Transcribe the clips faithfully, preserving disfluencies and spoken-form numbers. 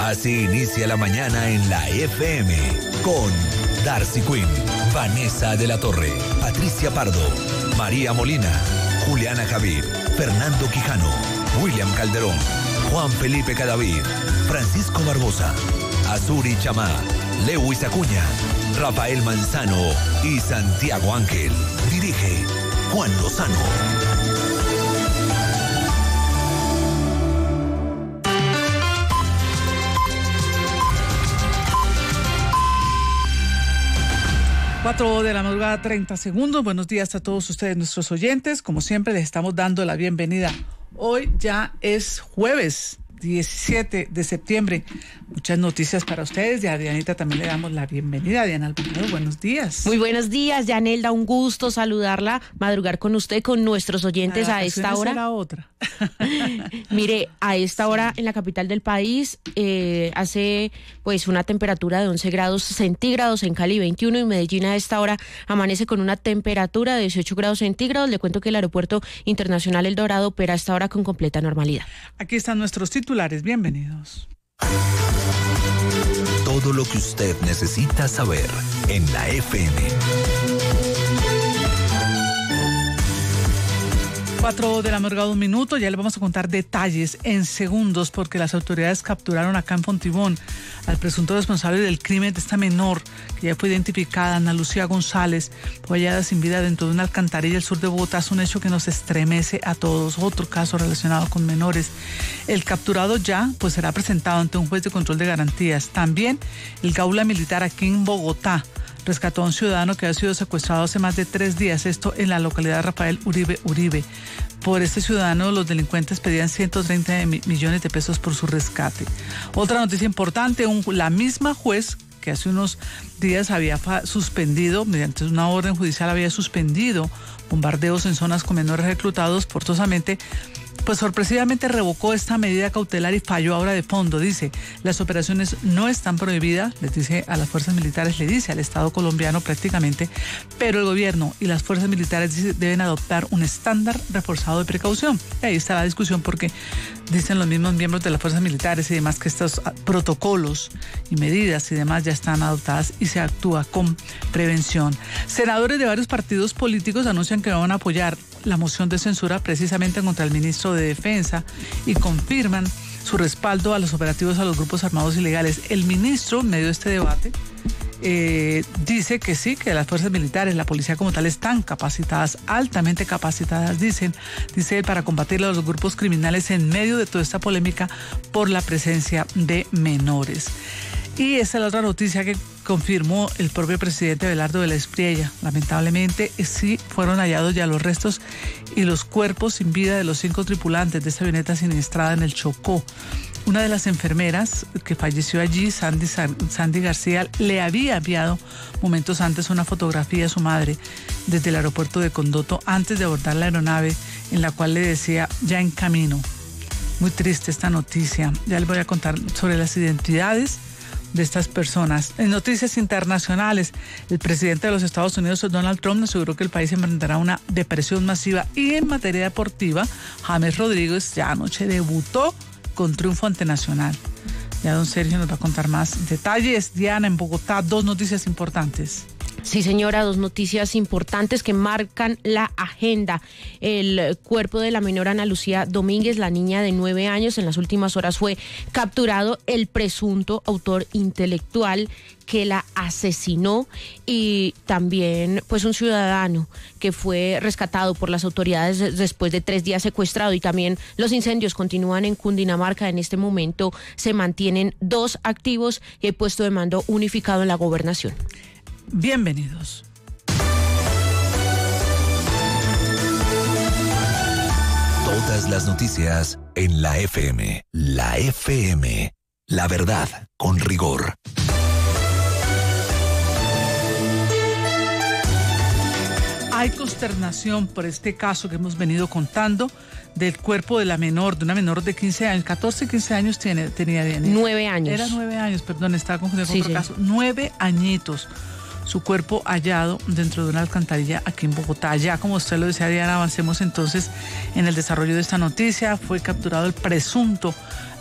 Así inicia la mañana en la F M con Darcy Quinn, Vanessa de la Torre, Patricia Pardo, María Molina, Juliana Javid, Fernando Quijano, William Calderón, Juan Felipe Cadavid, Francisco Barbosa, Azuri Chamá, Lewis Acuña, Rafael Manzano y Santiago Ángel. Dirige Juan Lozano. Cuatro de la madrugada, treinta segundos. Buenos días a todos ustedes, nuestros oyentes. Como siempre, les estamos dando la bienvenida. Hoy ya es jueves diecisiete de septiembre. Muchas noticias para ustedes. Y a Dianita también le damos la bienvenida. Diana Alvarado, buenos días. Muy buenos días, Yanelda. Un gusto saludarla, madrugar con usted, con nuestros oyentes a esta hora. Será otra. Mire, a esta hora en la capital del país eh, hace pues una temperatura de once grados centígrados, en Cali veintiuno, y Medellín a esta hora amanece con una temperatura de dieciocho grados centígrados. Le cuento que el aeropuerto internacional El Dorado opera a esta hora con completa normalidad. Aquí están nuestros titulares. Bienvenidos. Todo lo que usted necesita saber en la F M. Cuatro de la madrugada, un minuto. Ya le vamos a contar detalles en segundos, porque las autoridades capturaron acá en Fontibón al presunto responsable del crimen de esta menor, que ya fue identificada, Ana Lucía González, fue hallada sin vida dentro de una alcantarilla al sur de Bogotá. Es un hecho que nos estremece a todos. Otro caso relacionado con menores. El capturado ya pues será presentado ante un juez de control de garantías. También el Gaula Militar aquí en Bogotá rescató a un ciudadano que había sido secuestrado hace más de tres días, esto en la localidad de Rafael Uribe Uribe. Por este ciudadano, los delincuentes pedían ciento treinta millones de pesos por su rescate. Otra noticia importante, un, la misma juez que hace unos días había suspendido, mediante una orden judicial, había suspendido bombardeos en zonas con menores reclutados forzosamente, pues sorpresivamente revocó esta medida cautelar y falló ahora de fondo. Dice, las operaciones no están prohibidas, les dice a las fuerzas militares, le dice al Estado colombiano prácticamente, pero el gobierno y las fuerzas militares dice, deben adoptar un estándar reforzado de precaución. Y ahí está la discusión, porque dicen los mismos miembros de las fuerzas militares y demás que estos protocolos y medidas y demás ya están adoptadas y se actúa con prevención. Senadores de varios partidos políticos anuncian que van a apoyar la moción de censura precisamente contra el ministro de Defensa y confirman su respaldo a los operativos a los grupos armados ilegales. El ministro, en medio de este debate, eh, dice que sí, que las fuerzas militares, la policía como tal, están capacitadas, altamente capacitadas, dicen, dice él, para combatir a los grupos criminales en medio de toda esta polémica por la presencia de menores. Y esa es la otra noticia que confirmó el propio presidente Abelardo de la Espriella. Lamentablemente, sí fueron hallados ya los restos y los cuerpos sin vida de los cinco tripulantes de esta avioneta siniestrada en el Chocó. Una de las enfermeras que falleció allí, Sandy, Sandy García, le había enviado momentos antes una fotografía a su madre desde el aeropuerto de Condoto antes de abordar la aeronave, en la cual le decía, ya en camino. Muy triste esta noticia. Ya les voy a contar sobre las identidades de estas personas. En noticias internacionales, el presidente de los Estados Unidos, Donald Trump, aseguró que el país enfrentará una depresión masiva. Y en materia deportiva, James Rodríguez ya anoche debutó con triunfo ante Nacional. Ya don Sergio nos va a contar más detalles. Diana, en Bogotá, dos noticias importantes. Sí, señora, dos noticias importantes que marcan la agenda. El cuerpo de la menor Ana Lucía Domínguez, la niña de nueve años, en las últimas horas fue capturado el presunto autor intelectual que la asesinó, y también pues un ciudadano que fue rescatado por las autoridades después de tres días secuestrado. Y también los incendios continúan en Cundinamarca. En este momento se mantienen dos activos y hay puesto de mando unificado en la gobernación. Bienvenidos. Todas las noticias en la F M. La F M. La verdad con rigor. Hay consternación por este caso que hemos venido contando del cuerpo de la menor, de una menor de quince años, catorce, quince años tiene, tenía Diana. Nueve años. Era nueve años, perdón, estaba confundido con sí, otro sí. caso. Nueve añitos. Su cuerpo hallado dentro de una alcantarilla aquí en Bogotá. Ya, como usted lo decía, Diana, avancemos entonces en el desarrollo de esta noticia. Fue capturado el presunto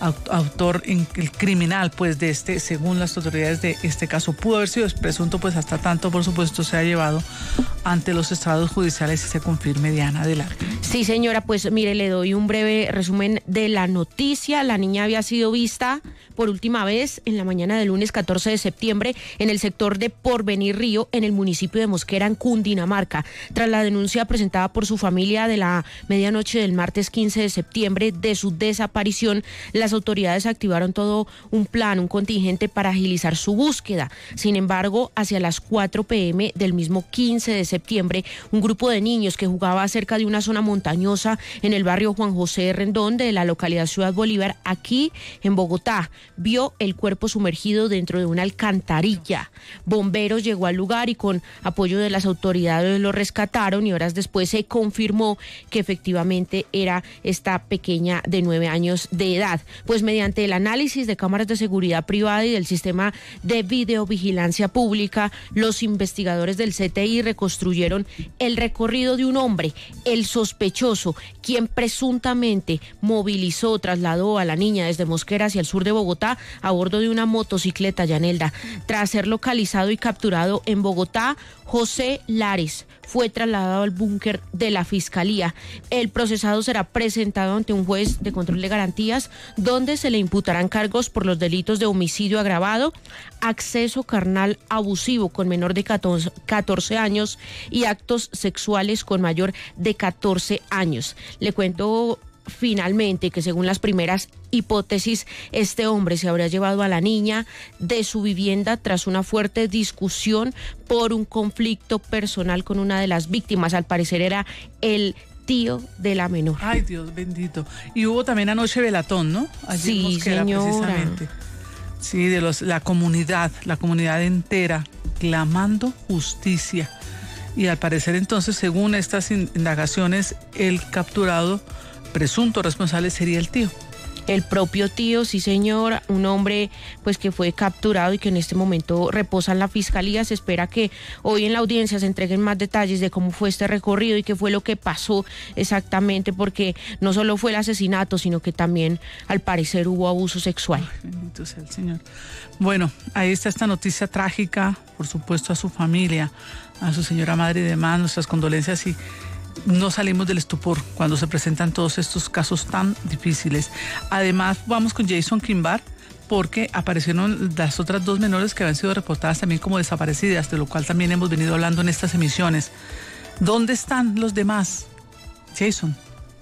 autor, el criminal, pues, de este, según las autoridades de este caso. Pudo haber sido presunto, pues, hasta tanto, por supuesto, se ha llevado ante los estrados judiciales y se confirme. Diana, adelante. Sí, señora, pues, mire, le doy un breve resumen de la noticia. La niña había sido vista por última vez en la mañana del lunes catorce de septiembre en el sector de Porvenir Río, en el municipio de Mosquera, en Cundinamarca, tras la denuncia presentada por su familia de la medianoche del martes quince de septiembre de su desaparición. Las autoridades activaron todo un plan, un contingente para agilizar su búsqueda. Sin embargo, hacia las cuatro pe eme del mismo quince de septiembre, un grupo de niños que jugaba cerca de una zona montañosa en el barrio Juan José Rendón de la localidad Ciudad Bolívar, aquí en Bogotá, vio el cuerpo sumergido dentro de una alcantarilla. Bomberos llegó al lugar y con apoyo de las autoridades lo rescataron, y horas después se confirmó que efectivamente era esta pequeña de nueve años de edad. Pues mediante el análisis de cámaras de seguridad privada y del sistema de videovigilancia pública, los investigadores del ce te i reconstruyeron el recorrido de un hombre, el sospechoso, quien presuntamente movilizó, trasladó a la niña desde Mosquera hacia el sur de Bogotá a bordo de una motocicleta, Yanelda. Tras ser localizado y capturado en Bogotá, José Lares fue trasladado al búnker de la Fiscalía. El procesado será presentado ante un juez de control de garantías, donde se le imputarán cargos por los delitos de homicidio agravado, acceso carnal abusivo con menor de catorce años y actos sexuales con mayor de catorce años. Le cuento finalmente que, según las primeras hipótesis, este hombre se habría llevado a la niña de su vivienda tras una fuerte discusión por un conflicto personal con una de las víctimas. Al parecer era el tío de la menor. Ay, Dios bendito. Y hubo también anoche velatón, ¿no? Allí sí, en Mosquera, señora. Precisamente. Sí, de los, la comunidad, la comunidad entera, clamando justicia. Y al parecer, entonces, según estas indagaciones, el capturado presunto responsable sería el tío. El propio tío, sí, señor, un hombre pues que fue capturado y que en este momento reposa en la Fiscalía. Se espera que hoy en la audiencia se entreguen más detalles de cómo fue este recorrido y qué fue lo que pasó exactamente, porque no solo fue el asesinato, sino que también al parecer hubo abuso sexual. Ay, bendito sea el Señor. Bueno, ahí está esta noticia trágica, por supuesto, a su familia, a su señora madre y demás, nuestras condolencias, y no salimos del estupor cuando se presentan todos estos casos tan difíciles. Además, vamos con Jason Quimbar, porque aparecieron las otras dos menores que habían sido reportadas también como desaparecidas, de lo cual también hemos venido hablando en estas emisiones. ¿Dónde están los demás? Jason.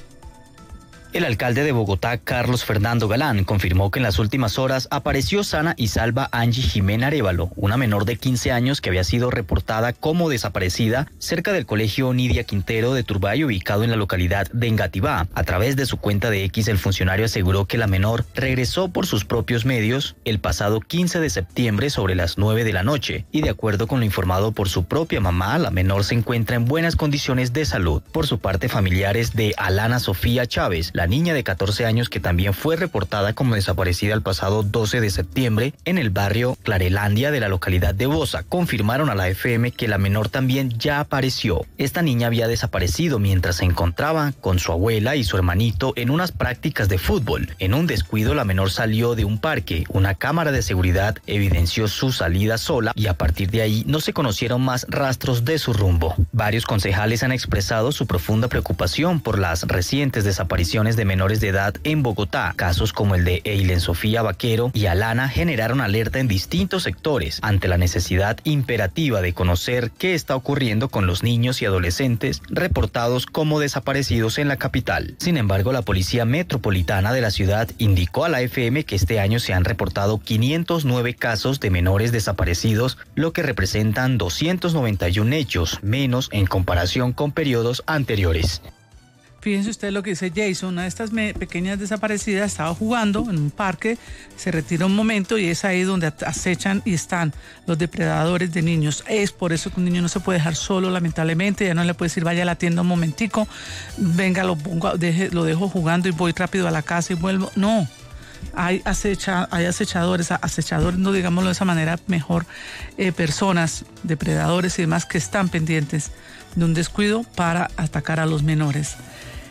El alcalde de Bogotá, Carlos Fernando Galán, confirmó que en las últimas horas apareció sana y salva Angie Jimena Arévalo, una menor de quince años que había sido reportada como desaparecida cerca del colegio Nidia Quintero de Turbay, ubicado en la localidad de Engativá. A través de su cuenta de X, el funcionario aseguró que la menor regresó por sus propios medios el pasado quince de septiembre sobre las nueve de la noche, y de acuerdo con lo informado por su propia mamá, la menor se encuentra en buenas condiciones de salud. Por su parte, familiares de Alana Sofía Chávez, la niña de catorce años que también fue reportada como desaparecida el pasado doce de septiembre en el barrio Clarelandia de la localidad de Bosa, confirmaron a la F M que la menor también ya apareció. Esta niña había desaparecido mientras se encontraba con su abuela y su hermanito en unas prácticas de fútbol. En un descuido, la menor salió de un parque. Una cámara de seguridad evidenció su salida sola y a partir de ahí no se conocieron más rastros de su rumbo. Varios concejales han expresado su profunda preocupación por las recientes desapariciones de menores de edad en Bogotá. Casos como el de Eilen Sofía Vaquero y Alana generaron alerta en distintos sectores ante la necesidad imperativa de conocer qué está ocurriendo con los niños y adolescentes reportados como desaparecidos en la capital. Sin embargo, la Policía Metropolitana de la ciudad indicó a la F M que este año se han reportado quinientos nueve casos de menores desaparecidos, lo que representan doscientos noventa y uno hechos menos en comparación con periodos anteriores. Fíjense ustedes lo que dice Jason, una de estas pequeñas desaparecidas estaba jugando en un parque, se retira un momento y es ahí donde acechan y están los depredadores de niños. Es por eso que un niño no se puede dejar solo, lamentablemente, ya no le puede decir vaya a la tienda un momentico, venga, lo pongo, deje, lo dejo jugando y voy rápido a la casa y vuelvo. No, hay, acecha, hay acechadores, acechadores, no digámoslo de esa manera, mejor eh, personas, depredadores y demás que están pendientes de un descuido para atacar a los menores.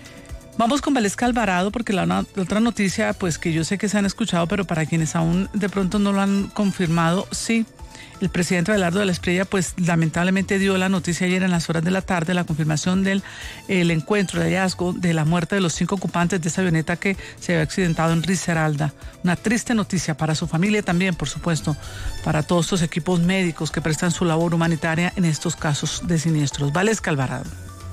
Vamos con Valesca Alvarado, porque la, una, la otra noticia, pues que yo sé que se han escuchado, pero para quienes aún de pronto no lo han confirmado, sí. El presidente Abelardo de la Espriella, pues lamentablemente dio la noticia ayer en las horas de la tarde, la confirmación del el encuentro, el hallazgo de la muerte de los cinco ocupantes de esta avioneta que se había accidentado en Risaralda. Una triste noticia para su familia también, por supuesto, para todos estos equipos médicos que prestan su labor humanitaria en estos casos de siniestros. Valesca Alvarado.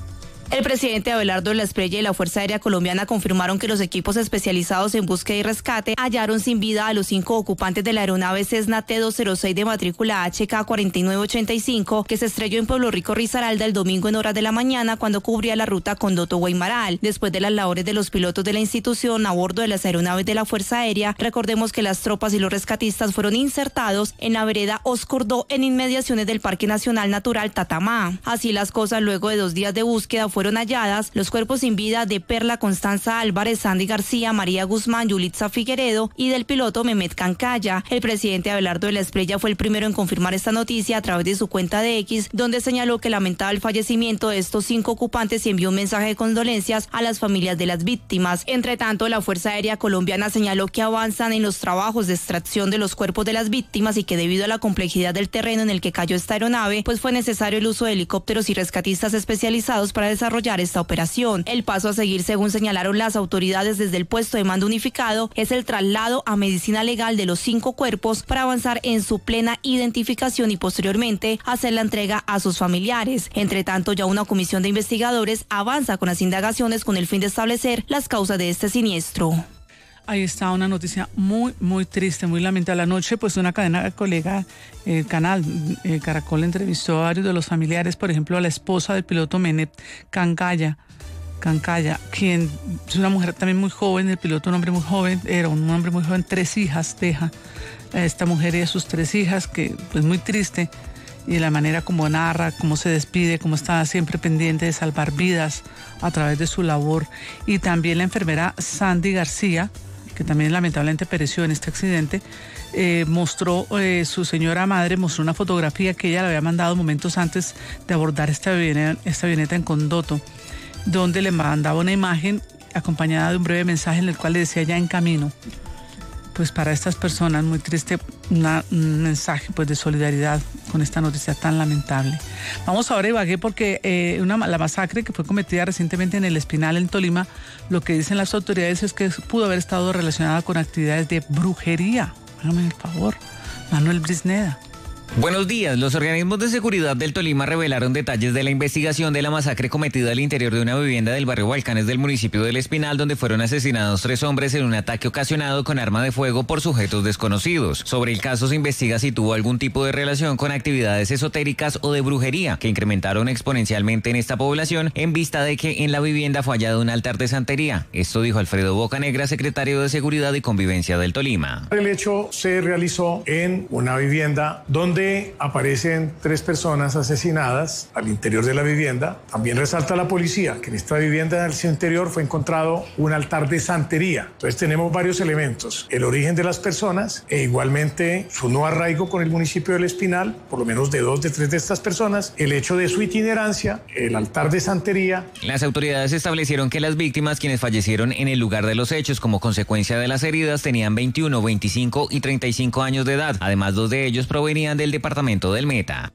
El presidente Abelardo de la Espriella y la Fuerza Aérea Colombiana confirmaron que los equipos especializados en búsqueda y rescate hallaron sin vida a los cinco ocupantes de la aeronave Cessna T doscientos seis de matrícula H K cuatro nueve ocho cinco que se estrelló en Pueblo Rico, Risaralda, el domingo en horas de la mañana cuando cubría la ruta Condoto-Guaymaral. Después de las labores de los pilotos de la institución a bordo de las aeronaves de la Fuerza Aérea, recordemos que las tropas y los rescatistas fueron insertados en la vereda Oscordó en inmediaciones del Parque Nacional Natural Tatamá. Así las cosas, luego de dos días de búsqueda, fueron halladas los cuerpos sin vida de Perla Constanza Álvarez, Sandy García, María Guzmán, Yulitza Figueredo y del piloto Mehmet Cancaya. El presidente Abelardo de la Espriella fue el primero en confirmar esta noticia a través de su cuenta de X, donde señaló que lamentaba el fallecimiento de estos cinco ocupantes y envió un mensaje de condolencias a las familias de las víctimas. Entre tanto, la Fuerza Aérea Colombiana señaló que avanzan en los trabajos de extracción de los cuerpos de las víctimas y que debido a la complejidad del terreno en el que cayó esta aeronave, pues fue necesario el uso de helicópteros y rescatistas especializados para desarrollar esta operación. El paso a seguir, según señalaron las autoridades desde el puesto de mando unificado, es el traslado a medicina legal de los cinco cuerpos para avanzar en su plena identificación y posteriormente hacer la entrega a sus familiares. Entre tanto, ya una comisión de investigadores avanza con las indagaciones con el fin de establecer las causas de este siniestro. Ahí está una noticia muy, muy triste, muy lamentable. Anoche, pues una cadena colega, el eh, canal eh, Caracol entrevistó a varios de los familiares, por ejemplo, a la esposa del piloto Mehmet Cancaya, Cancaya, quien es una mujer también muy joven, el piloto un hombre muy joven, era un hombre muy joven, tres hijas deja a esta mujer y a sus tres hijas, que pues muy triste, y la manera como narra, cómo se despide, cómo está siempre pendiente de salvar vidas a través de su labor. Y también la enfermera Sandy García, que también lamentablemente pereció en este accidente, eh, mostró, eh, su señora madre mostró una fotografía que ella le había mandado momentos antes de abordar esta avioneta, esta avioneta en Condoto, donde le mandaba una imagen acompañada de un breve mensaje en el cual le decía ya en camino. Pues para estas personas, muy triste, una, un mensaje pues de solidaridad con esta noticia tan lamentable. Vamos ahora a Ibagué porque eh, una, la masacre que fue cometida recientemente en el Espinal, en Tolima, lo que dicen las autoridades es que pudo haber estado relacionada con actividades de brujería. Hágame el favor, Manuel Brisneda. Buenos días. Los organismos de seguridad del Tolima revelaron detalles de la investigación de la masacre cometida al interior de una vivienda del barrio Balcanes del municipio del Espinal, donde fueron asesinados tres hombres en un ataque ocasionado con arma de fuego por sujetos desconocidos. Sobre el caso se investiga si tuvo algún tipo de relación con actividades esotéricas o de brujería, que incrementaron exponencialmente en esta población en vista de que en la vivienda fue hallado un altar de santería. Esto dijo Alfredo Bocanegra, secretario de Seguridad y Convivencia del Tolima. El hecho se realizó en una vivienda donde aparecen tres personas asesinadas al interior de la vivienda. También resalta la policía que en esta vivienda en su interior fue encontrado un altar de santería. Entonces tenemos varios elementos: el origen de las personas e igualmente su no arraigo con el municipio del Espinal, por lo menos de dos de tres de estas personas, el hecho de su itinerancia, el altar de santería. Las autoridades establecieron que las víctimas, quienes fallecieron en el lugar de los hechos como consecuencia de las heridas, tenían veintiuno, veinticinco y treinta y cinco años de edad. Además, dos de ellos provenían del departamento del Meta.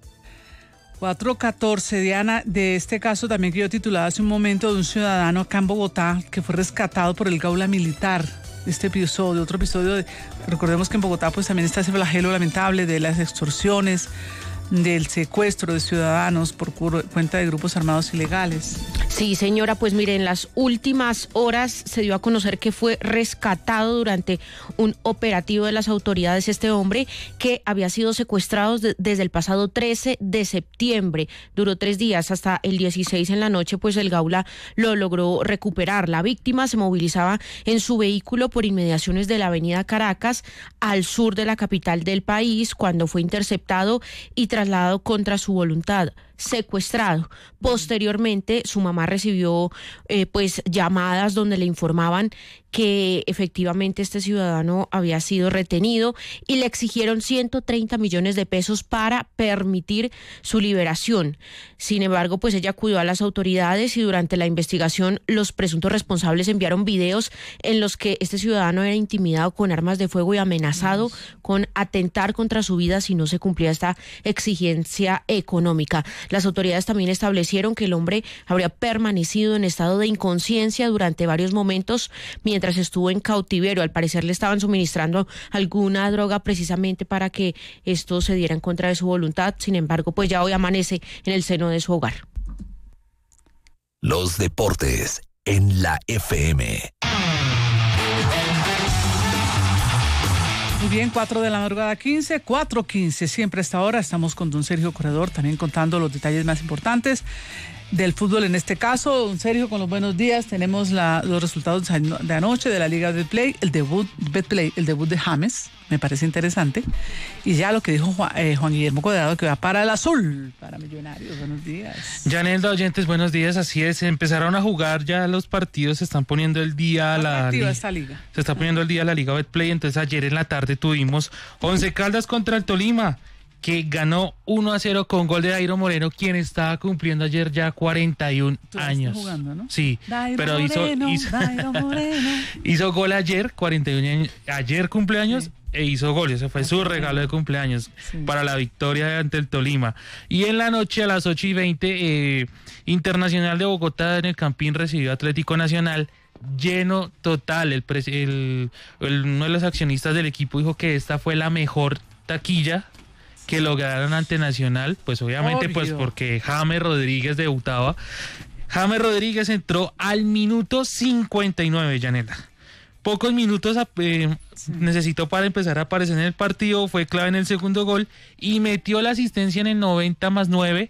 cuatro catorce, Diana, de este caso también que yo titulaba hace un momento, de un ciudadano acá en Bogotá que fue rescatado por el Gaula Militar. Este episodio, otro episodio, de, recordemos que en Bogotá pues también está ese flagelo lamentable de las extorsiones, del secuestro de ciudadanos por cuenta de grupos armados ilegales. Sí, señora, pues mire, en las últimas horas se dio a conocer que fue rescatado durante un operativo de las autoridades este hombre que había sido secuestrado de, desde el pasado trece de septiembre. Duró tres días hasta el dieciséis en la noche, pues el Gaula lo logró recuperar. La víctima se movilizaba en su vehículo por inmediaciones de la avenida Caracas, al sur de la capital del país, cuando fue interceptado y trasladado contra su voluntad. secuestrado. Posteriormente, su mamá recibió eh, pues llamadas donde le informaban que efectivamente este ciudadano había sido retenido y le exigieron ciento treinta millones de pesos para permitir su liberación. Sin embargo, pues ella acudió a las autoridades y durante la investigación los presuntos responsables enviaron videos en los que este ciudadano era intimidado con armas de fuego y amenazado con atentar contra su vida si no se cumplía esta exigencia económica. Las autoridades también establecieron que el hombre habría permanecido en estado de inconsciencia durante varios momentos mientras estuvo en cautiverio. Al parecer le estaban suministrando alguna droga precisamente para que esto se diera en contra de su voluntad. Sin embargo, pues ya hoy amanece en el seno de su hogar. Los deportes en la F M. Muy bien, cuatro de la madrugada quince, cuatro quince, siempre a esta hora estamos con don Sergio Corredor, también contando los detalles más importantes del fútbol en este caso. Don Sergio, con los buenos días, tenemos la, los resultados de anoche de la Liga Betplay, el debut Betplay, el debut de James, me parece interesante, y ya lo que dijo Juan, eh, Juan Guillermo Cuadrado, que va para el azul, para Millonarios. Buenos días. Yanelda, oyentes, buenos días, así es, empezaron a jugar ya los partidos, se están poniendo el día a la liga, esta liga. Se está poniendo el día a la Liga Betplay. Entonces ayer en la tarde tuvimos Once Caldas contra el Tolima, que ganó uno a cero con gol de Dairo Moreno, quien estaba cumpliendo ayer ya cuarenta y un años. Jugando, ¿no? Sí, Dairo pero Moreno, hizo, hizo, Dairo Moreno. hizo gol ayer, cuarenta y uno años, ayer cumpleaños, sí. E hizo gol, ese fue su regalo de cumpleaños, sí, para la victoria ante el Tolima. Y en la noche a las ocho y veinte, eh, Internacional de Bogotá en el Campín recibió a Atlético Nacional, lleno total. El, el, el uno de los accionistas del equipo dijo que esta fue la mejor taquilla que lograron ante Nacional, pues obviamente Obvio. pues porque James Rodríguez debutaba. James Rodríguez entró al minuto cincuenta y nueve, Yanela. Pocos minutos eh, sí. necesitó para empezar a aparecer en el partido, fue clave en el segundo gol y metió la asistencia en el noventa más nueve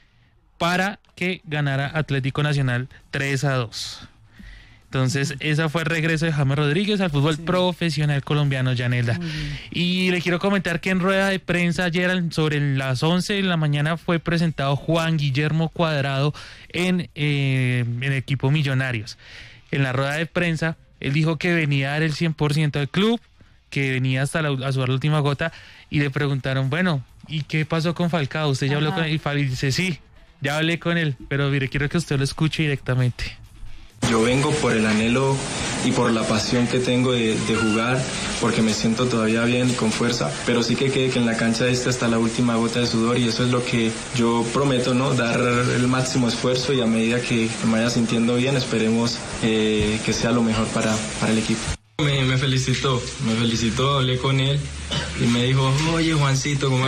para que ganara Atlético Nacional tres a dos. Entonces, ese fue el regreso de James Rodríguez al fútbol sí. profesional colombiano, Yanelda. Y le quiero comentar que en rueda de prensa ayer sobre las once de la mañana fue presentado Juan Guillermo Cuadrado en, eh, en el equipo Millonarios. En la rueda de prensa, él dijo que venía a dar el cien por ciento del club, que venía hasta la, a sudar la última gota, y le preguntaron, bueno, ¿y qué pasó con Falcao? ¿Usted ya Ajá. habló con él? Y dice, sí, ya hablé con él, pero mire, quiero que usted lo escuche directamente. Yo vengo por el anhelo y por la pasión que tengo de, de jugar, porque me siento todavía bien y con fuerza, pero sí que quede que en la cancha esté hasta la última gota de sudor, y eso es lo que yo prometo, ¿no? Dar el máximo esfuerzo, y a medida que me vaya sintiendo bien, esperemos eh, que sea lo mejor para, para el equipo. Me, me felicitó, me felicitó, hablé con él y me dijo, oye Juancito, ¿cómo,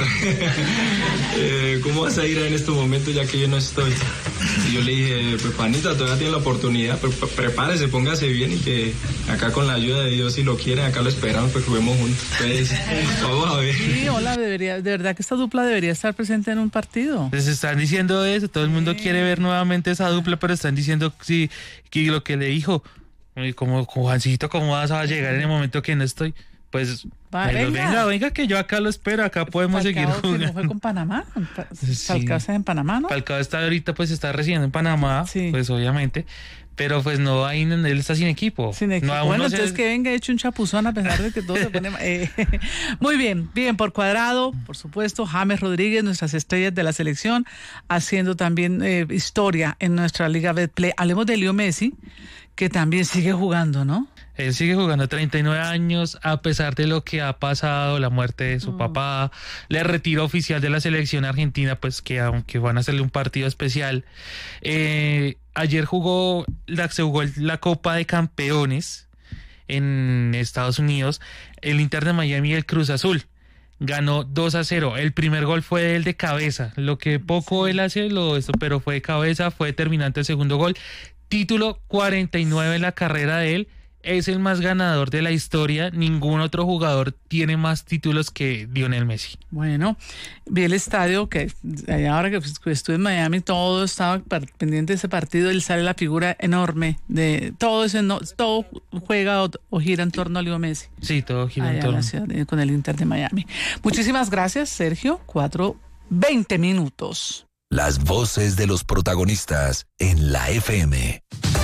eh, ¿cómo vas a ir en estos momentos ya que yo no estoy? Y yo le dije, pues panita, todavía tiene la oportunidad, pre prepárese, póngase bien, y que acá con la ayuda de Dios, si lo quieren, acá lo esperamos, pues juguemos juntos. Pues, vamos a ver. Sí, hola, debería, de verdad que esta dupla debería estar presente en un partido. Les están diciendo eso, todo el mundo sí. quiere ver nuevamente esa dupla, pero están diciendo sí, que lo que le dijo, como Juancito, ¿cómo vas a llegar en el momento que no estoy? Pues Va, venga. venga, venga, que yo acá lo espero, acá podemos Falcao, seguir jugando. ¿No fue con Panamá? Falcao está en Panamá, ¿no? Falcao está ahorita, pues está residiendo en Panamá, sí. pues obviamente, pero pues no, ahí él está sin equipo. Sin equipo. No, bueno, se... entonces que venga hecho un chapuzón a pesar de que todo se pone... Eh, muy bien, bien, por Cuadrado, por supuesto, James Rodríguez, nuestras estrellas de la selección, haciendo también eh, historia en nuestra Liga Betplay. Hablemos de Leo Messi, que también sigue jugando, ¿no? Él sigue jugando, treinta y nueve años, a pesar de lo que ha pasado, la muerte de su oh. papá, le retiro oficial de la selección argentina, pues que aunque van a hacerle un partido especial. Eh, ayer jugó la, se jugó la Copa de Campeones en Estados Unidos, el Inter de Miami y el Cruz Azul. Ganó dos a cero. El primer gol fue el de cabeza, lo que poco él hace, lo esto, pero fue de cabeza, fue determinante el segundo gol. Título cuarenta y nueve en la carrera de él. Es el más ganador de la historia. Ningún otro jugador tiene más títulos que Lionel Messi. Bueno, vi el estadio, que ahora que estuve en Miami, todo estaba pendiente de ese partido. Él sale la figura enorme de todo ese, no, todo juega o, o gira en torno a Leo Messi. Sí, todo gira allá en torno. En la ciudad, con el Inter de Miami. Muchísimas gracias, Sergio. Cuatro, veinte minutos. Las voces de los protagonistas en la F M.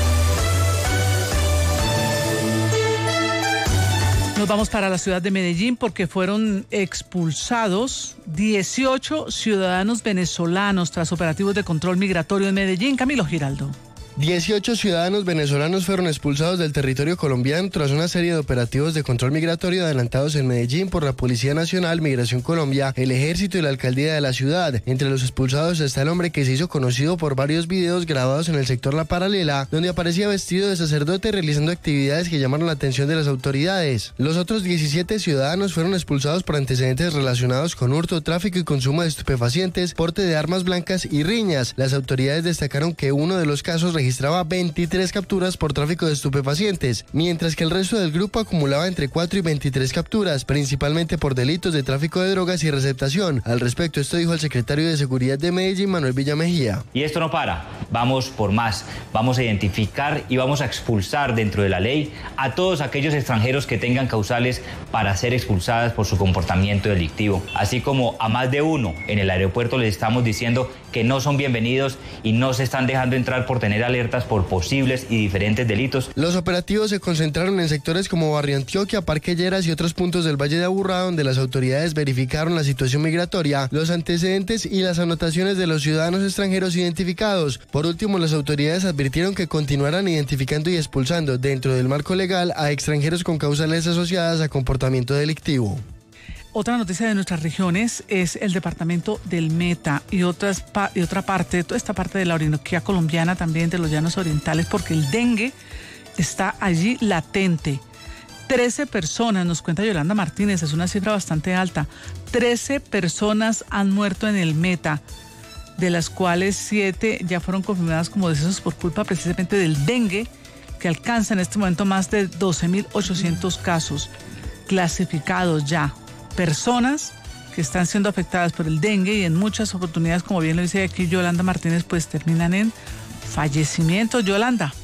Nos vamos para la ciudad de Medellín porque fueron expulsados dieciocho ciudadanos venezolanos tras operativos de control migratorio en Medellín. Camilo Giraldo. dieciocho ciudadanos venezolanos fueron expulsados del territorio colombiano tras una serie de operativos de control migratorio adelantados en Medellín por la Policía Nacional, Migración Colombia, el Ejército y la Alcaldía de la ciudad. Entre los expulsados está el hombre que se hizo conocido por varios videos grabados en el sector La Paralela, donde aparecía vestido de sacerdote realizando actividades que llamaron la atención de las autoridades. Los otros diecisiete ciudadanos fueron expulsados por antecedentes relacionados con hurto, tráfico y consumo de estupefacientes, porte de armas blancas y riñas. Las autoridades destacaron que uno de los casos registraba veintitrés capturas por tráfico de estupefacientes, mientras que el resto del grupo acumulaba entre cuatro y veintitrés capturas, principalmente por delitos de tráfico de drogas y receptación. Al respecto, esto dijo el secretario de Seguridad de Medellín, Manuel Villamejía. Y esto no para, vamos por más, vamos a identificar y vamos a expulsar dentro de la ley a todos aquellos extranjeros que tengan causales para ser expulsadas por su comportamiento delictivo, así como a más de uno en el aeropuerto les estamos diciendo que no son bienvenidos y no se están dejando entrar por tener alertas por posibles y diferentes delitos. Los operativos se concentraron en sectores como Barrio Antioquia, Parque Lleras y otros puntos del Valle de Aburrá, donde las autoridades verificaron la situación migratoria, los antecedentes y las anotaciones de los ciudadanos extranjeros identificados. Por último, las autoridades advirtieron que continuarán identificando y expulsando dentro del marco legal a extranjeros con causales asociadas a comportamiento delictivo. Otra noticia de nuestras regiones es el departamento del Meta y, otras pa- y otra parte, toda esta parte de la Orinoquía colombiana, también de los llanos orientales, porque el dengue está allí latente. trece personas, nos cuenta Yolanda Martínez, es una cifra bastante alta. trece personas han muerto en el Meta, de las cuales siete ya fueron confirmadas como decesos por culpa precisamente del dengue, que alcanza en este momento más de doce mil ochocientos casos clasificados ya. Personas que están siendo afectadas por el dengue y en muchas oportunidades, como bien lo dice aquí Yolanda Martínez, pues terminan en fallecimientos. Yolanda.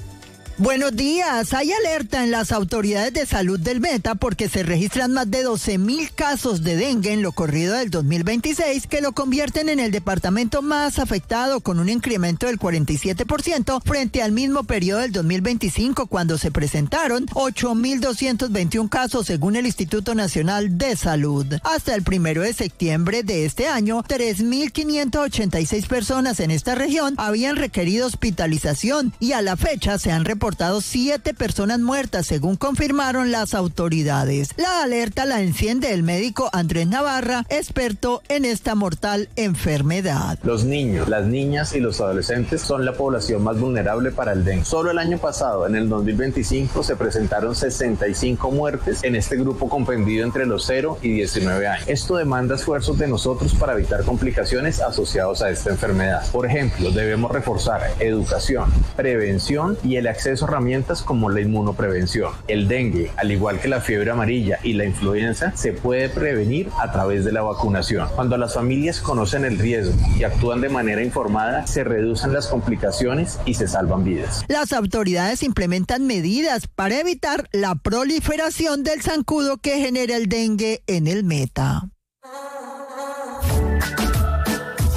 Buenos días. Hay alerta en las autoridades de salud del Meta porque se registran más de doce mil casos de dengue en lo corrido del dos mil veintiséis, que lo convierten en el departamento más afectado, con un incremento del cuarenta y siete por ciento frente al mismo periodo del dos mil veinticinco, cuando se presentaron ocho mil doscientos veintiún casos según el Instituto Nacional de Salud. Hasta el primero de septiembre de este año, tres mil quinientas ochenta y seis personas en esta región habían requerido hospitalización y a la fecha se han reportado siete personas muertas, según confirmaron las autoridades. La alerta la enciende el médico Andrés Navarra, experto en esta mortal enfermedad. Los niños, las niñas y los adolescentes son la población más vulnerable para el dengue. Solo el año pasado, en el dos mil veinticinco, se presentaron sesenta y cinco muertes en este grupo comprendido entre los cero y diecinueve años. Esto demanda esfuerzos de nosotros para evitar complicaciones asociadas a esta enfermedad. Por ejemplo, debemos reforzar educación, prevención y el acceso a herramientas como la inmunoprevención. El dengue, al igual que la fiebre amarilla y la influenza, se puede prevenir a través de la vacunación. Cuando las familias conocen el riesgo y actúan de manera informada, se reducen las complicaciones y se salvan vidas. Las autoridades implementan medidas para evitar la proliferación del zancudo que genera el dengue en el Meta.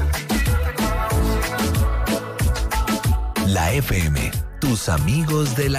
La F M, tus amigos de la